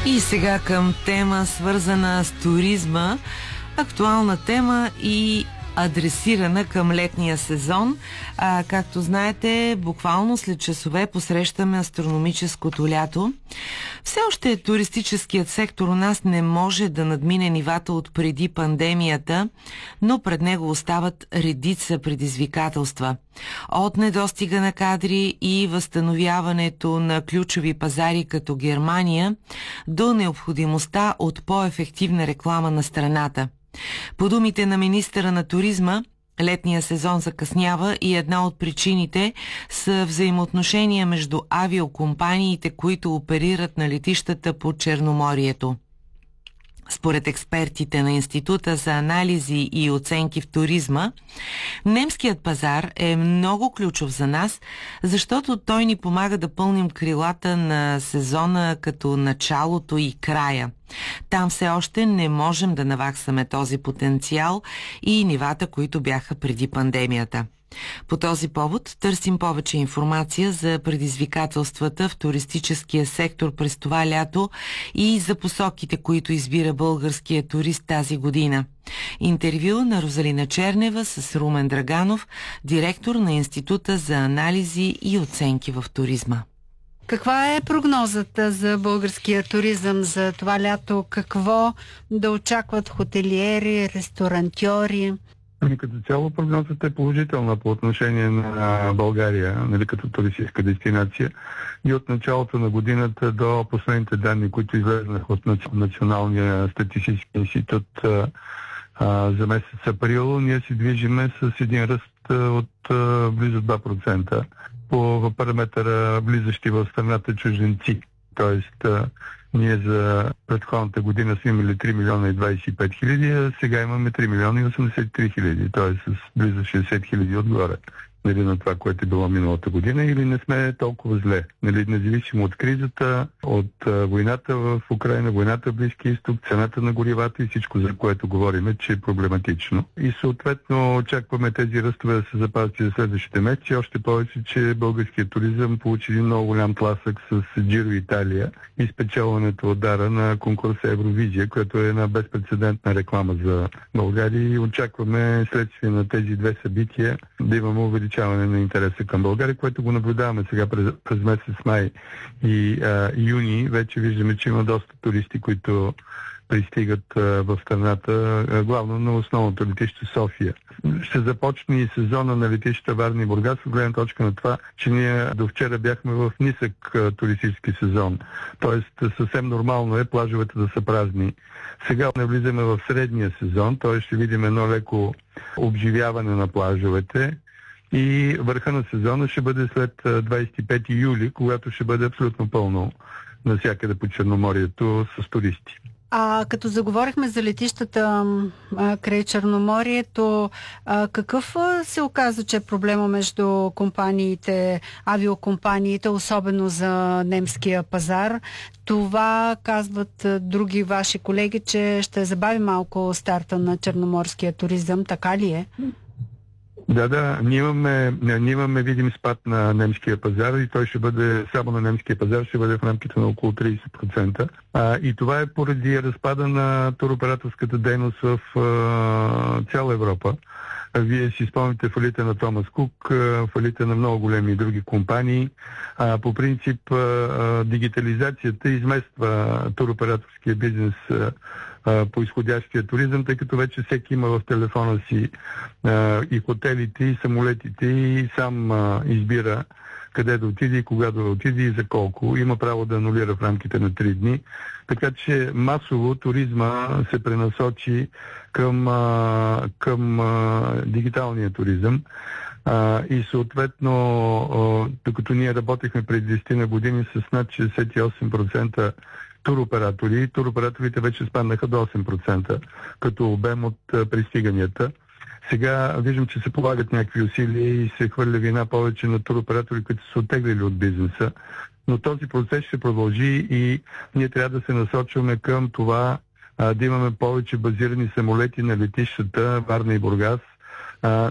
И сега към тема, свързана с туризма. Актуална тема и адресирана към летния сезон. Както знаете, буквално след часове посрещаме астрономическото лято. Все още туристическият сектор у нас не може да надмине нивата от преди пандемията, но пред него остават редица предизвикателства. От недостига на кадри и възстановяването на ключови пазари като Германия до необходимостта от по-ефективна реклама на страната. По думите на министъра на туризма, летния сезон закъснява и една от причините са взаимоотношения между авиокомпаниите, които оперират на летищата по Черноморието. Според експертите на Института за анализи и оценки в туризма, немският пазар е много ключов за нас, защото той ни помага да пълним крилата на сезона като началото и края. Там все още не можем да наваксаме този потенциал и нивата, които бяха преди пандемията. По този повод търсим повече информация за предизвикателствата в туристическия сектор през това лято и за посоките, които избира българския турист тази година. Интервю на Розалина Чернева с Румен Драганов, директор на Института за анализи и оценки в туризма. Каква е прогнозата за българския туризъм за това лято? Какво да очакват хотелиери, ресторантьори? Като цяло прогнозата е положителна по отношение на България, като туристическа дестинация. И от началото на годината до последните данни, които излезнах от Националния статистически институт за месец април, ние се движиме с един ръст от близо 2% по параметъра влизащи в страната чужденци. Тоест, ние за предходната година сме имали 3 милиона и 25 хиляди, а сега имаме 3 милиона и 83 хиляди, т.е. с близо 60 хиляди отгоре на това, което е било миналата година, или не сме толкова зле. Независимо от кризата, от войната в Украйна, войната в Близкия изток, цената на горивата и всичко, за което говорим, че е проблематично. И съответно очакваме тези ръстове да се запазят и за следващите месеци, още повече, че българският туризъм получи един много голям тласък с Джиро Италия и спечелването от дара на конкурса Евровизия, което е една безпрецедентна реклама за България, и очакваме следствие на тези две събития да имаме увеличаване на интереса към България, което го наблюдаваме сега през месец май и юни. Вече виждаме, че има доста туристи, които пристигат в страната, главно на основното летище София. Ще започне и сезона на летищата Варна и Бургас, от гледна точка на това, че ние до вчера бяхме в нисък туристически сезон. Тоест съвсем нормално е плажовете да са празни. Сега не влизаме в средния сезон, т.е. ще видим едно леко обживяване на плажовете. И върха на сезона ще бъде след 25 юли, когато ще бъде абсолютно пълно навсякъде по Черноморието с туристи. Като заговорихме за летищата край Черноморието, какъв се оказа, че е проблема между компаниите, авиокомпаниите, особено за немския пазар? Това казват други ваши колеги, че ще забави малко старта на черноморския туризъм. Така ли е? Да, ние имаме видим спад на немския пазар и той ще бъде, само на немския пазар, ще бъде в рамките на около 30%. И това е поради разпада на туроператорската дейност в цяла Европа. Вие си спомните фалита на Томас Кук, фалита на много големи други компании. По принцип, дигитализацията измества туроператорския бизнес по изходящия туризъм, тъй като вече всеки има в телефона си и хотелите, и самолетите, и сам избира къде да отиде, и кога да отиде и за колко. Има право да анулира в рамките на 3 дни. Така че масово туризма се пренасочи към дигиталния туризъм. И съответно, докато ние работихме преди 10 на години с над 68% туроператорите вече спаднаха до 8% като обем от пристиганията. Сега виждам, че се полагат някакви усилия и се хвърля вина повече на туроператори, които са оттеглили от бизнеса. Но този процес ще продължи и ние трябва да се насочваме към това да имаме повече базирани самолети на летищата Варна и Бургас,